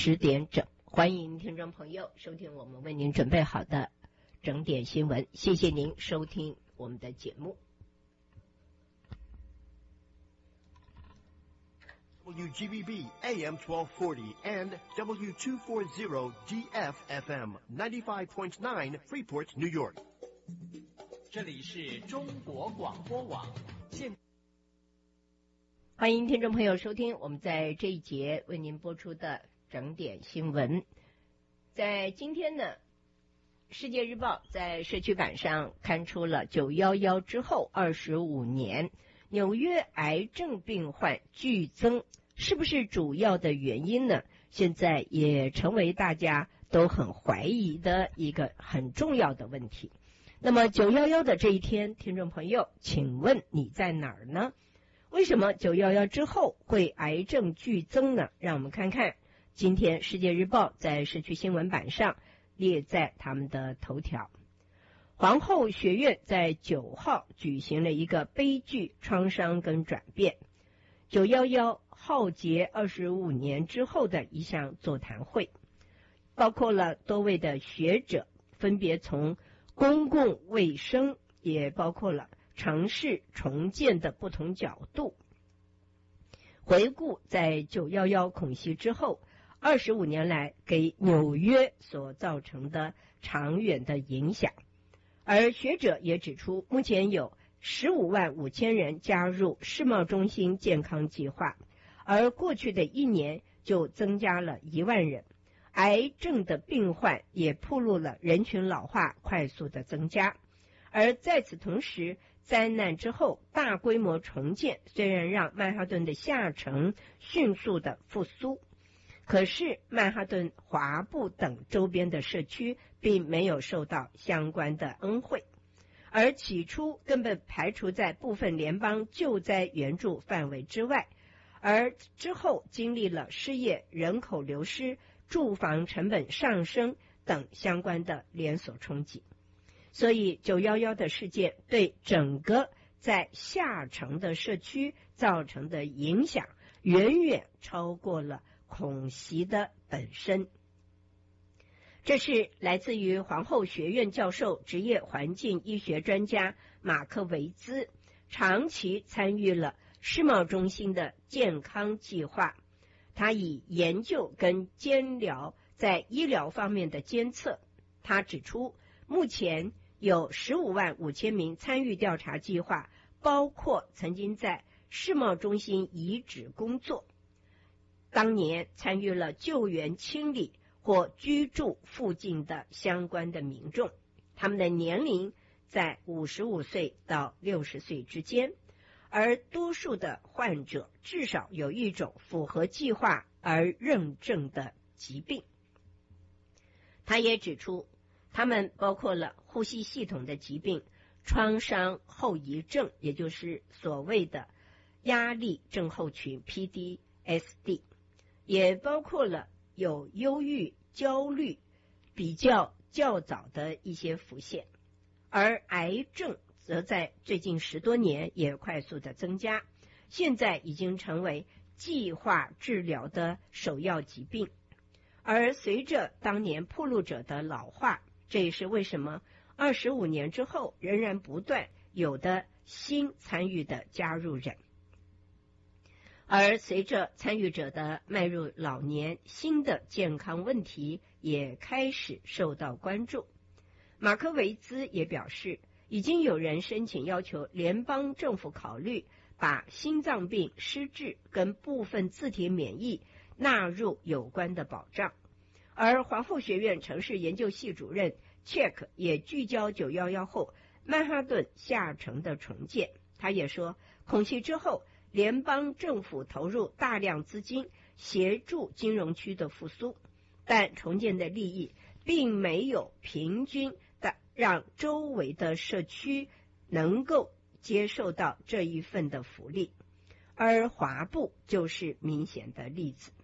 10点整。欢迎听众朋友收听我们为您准备好的整点新闻，谢谢您收听我们的节目。 WGBB AM 1240 and W240 DFFM 95.9 Freeport, New York。 这里是中国广播网。 欢迎听众朋友收听我们在这一节为您播出的整点新闻。在今天呢，世界日报在社区版上刊出了911之后25年纽约癌症病患剧增是不是主要的原因呢？现在也成为大家都很怀疑的一个很重要的问题。那么911的这一天，听众朋友，请问你在哪儿呢？为什么911之后会癌症剧增呢？让我们看看今天世界日报在社区新闻版上列在他们的头条。皇后学院在9号举行了一个悲剧创伤跟转变，911浩劫25年之后的一项座谈会，包括了多位的学者，分别从公共卫生，也包括了城市重建的不同角度，回顾在911恐袭之后25年来给纽约所造成的长远的影响。而学者也指出，目前有15.5万人加入世贸中心健康计划，而过去的1年就增加了1万人。癌症的病患也暴露了人群老化快速的增加。而在此同时，灾难之后大规模重建虽然让曼哈顿的下城迅速的复苏，可是曼哈顿、华埠等周边的社区并没有受到相关的恩惠，而起初根本排除在部分联邦救灾援助范围之外，而之后经历了失业、人口流失、住房成本上升等相关的连锁冲击。所以911的事件对整个在下城的社区造成的影响远远超过了恐袭的本身。这是来自于皇后学院教授、职业环境医学专家马克维兹，长期参与了世贸中心的健康计划。他以研究跟监疗在医疗方面的监测，他指出目前有15.5万名参与调查计划，包括曾经在世贸中心遗址工作，当年参与了救援清理或居住附近的相关的民众，他们的年龄在55岁到60岁之间，而多数的患者至少有一种符合计划而认证的疾病。他也指出，他们包括了呼吸系统的疾病、创伤后遗症，也就是所谓的压力症候群 PTSD， 也包括了有忧郁、焦虑比较早的一些浮现。而癌症则在最近10多年也快速的增加，现在已经成为计划治疗的首要疾病。而随着当年暴露者的老化，这也是为什么25年之后仍然不断有的新参与的加入人。而随着参与者的迈入老年，新的健康问题也开始受到关注。马克维兹也表示，已经有人申请要求联邦政府考虑把心脏病、失智跟部分自体免疫纳入有关的保障。而皇后学院城市研究系主任切克也聚焦911后曼哈顿下城的重建。他也说，恐袭之后联邦政府投入大量资金协助金融区的复苏，但重建的利益并没有平均的让周围的社区能够接受到这一份的福利，而华埠就是明显的例子。